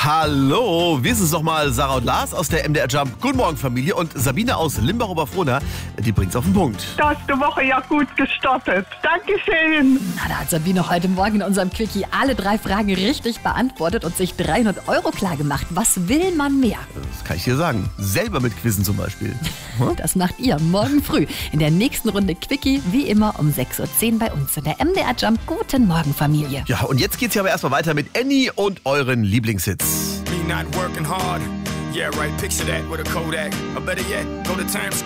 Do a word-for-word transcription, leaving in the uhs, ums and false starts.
Hallo, wir sind es nochmal, Sarah und Lars aus der M D R Jump. Guten Morgen, Familie. Und Sabine aus Limbach-Oberfrohna, die bringt's auf den Punkt. Du hast die Woche ja gut gestartet. Dankeschön. Na, da hat Sabine heute Morgen in unserem Quickie alle drei Fragen richtig beantwortet und sich dreihundert Euro klar gemacht. Was will man mehr? Das kann ich dir sagen. Selber mit Quizzen zum Beispiel. Hm? Das macht ihr morgen früh in der nächsten Runde Quickie, wie immer um sechs Uhr zehn bei uns in der M D R Jump. Guten Morgen, Familie. Ja, und jetzt geht's hier aber erstmal weiter mit Annie und euren Lieblingshits. Me not working hard. Yeah, right. Picture that with a Kodak. Or better yet, go to Times